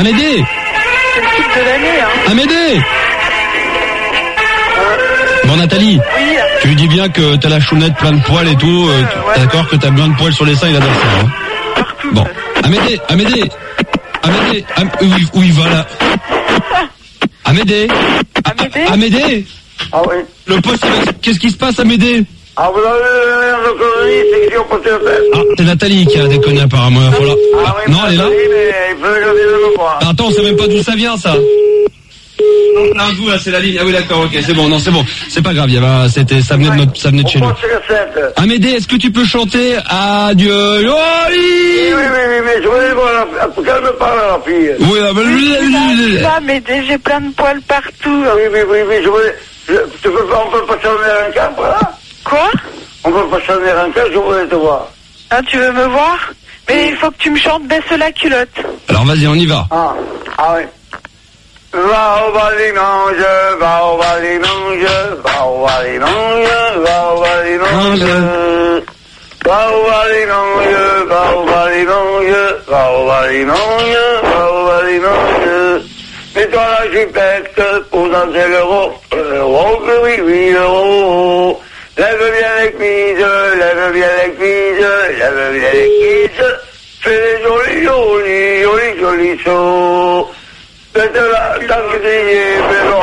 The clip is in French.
Amédée. C'est le tube de l'année, hein. Amédée. Bon, Nathalie. Oui. Tu lui dis bien que t'as la chounette plein de poils et tout. T'es d'accord que t'as besoin de poils sur les seins, il adore ça. Hein. Partout. Bon. Amédée. Où il va là? Amédée. Amédée. Ah oui. Le poste, qu'est-ce qui se passe, Amédée? Ah, vous avez une connerie, c'est qu'ils ont posté la tête. Ah, c'est Nathalie qui a déconné apparemment. Il va falloir... Ah oui, non, elle est là. mais il faut regarder le voir. Attends, on sait même pas d'où ça vient, ça. Non, vous, là, c'est la ligne. Ah oui, d'accord, ok, c'est bon, non, c'est bon. C'est pas grave, ça venait de chez nous. Amédée, est-ce que tu peux chanter Adieu, Loli? Oui, mais je voulais voir calme pas la fille. Oui, Mais j'ai plein de poils partout. Oui, je voulais... on peut pas changer un camp, là? Quoi? On peut pas changer un camp, je voulais te voir. Ah, tu veux me voir? Mais il faut que tu me chantes Baisse la culotte. Alors vas-y, on y va. Ah oui. Va au balimange, va au balimange, va au balimange, va au balimange. Va au balimange, va au balimange, va au balimange, va au balimange. Mets-toi la jupette pour danser l'euro que oui, l'euro. Lève bien les cuisses, lève bien les cuisses, lève bien les cuisses. Fais des jolis sauts. Faites la crier, fais-le